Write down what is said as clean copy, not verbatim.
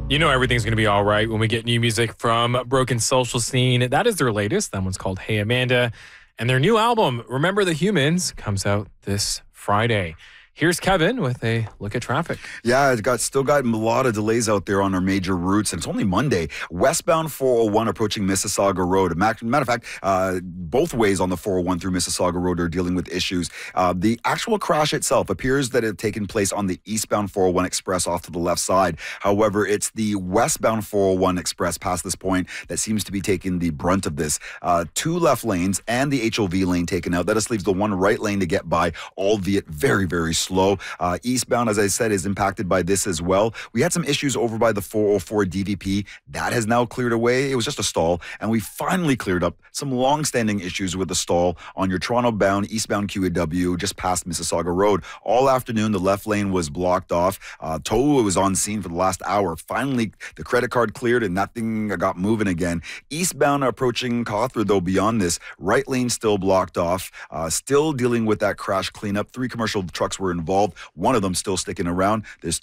You know everything's going to be all right when we get new music from Broken Social Scene. That is their latest. That one's called Hey Amanda. And their new album, Remember the Humans, comes out this Friday. Here's Kevin with a look at traffic. Yeah, still got a lot of delays out there on our major routes, and it's only Monday. Westbound 401 approaching Mississauga Road. Matter of fact, both ways on the 401 through Mississauga Road are dealing with issues. The actual crash itself appears that it had taken place on the eastbound 401 Express off to the left side. However, it's the westbound 401 Express past this point that seems to be taking the brunt of this. 2 left lanes and the HOV lane taken out. That just leaves the 1 right lane to get by, albeit very, very slow. Eastbound, as I said, is impacted by this as well. We had some issues over by the 404 DVP. That has now cleared away. It was just a stall. And we finally cleared up some long-standing issues with the stall on your Toronto-bound, eastbound QEW, just past Mississauga Road. All afternoon, the left lane was blocked off. Tow was on scene for the last hour. Finally, the credit card cleared and that thing got moving again. Eastbound approaching Cawthra, though, beyond this, right lane still blocked off. Still dealing with that crash cleanup. 3 commercial trucks were involved. One of them still sticking around. There's